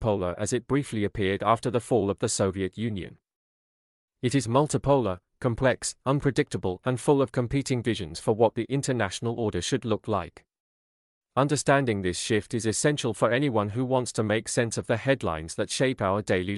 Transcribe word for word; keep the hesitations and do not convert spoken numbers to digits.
multipolar as it briefly appeared after the fall of the Soviet Union. It is multipolar, complex, unpredictable, and full of competing visions for what the international order should look like. Understanding this shift is essential for anyone who wants to make sense of the headlines that shape our daily